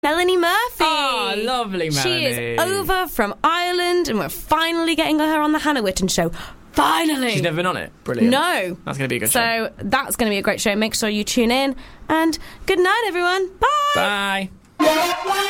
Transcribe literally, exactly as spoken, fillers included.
Melanie Murphy. Oh, lovely Melanie. She is over from Ireland, and we're finally getting her on the Hannah Witton show. Finally. She's never been on it. Brilliant. No. That's going to be a good so show. So that's going to be a great show. Make sure you tune in. And good night, everyone. Bye. Bye.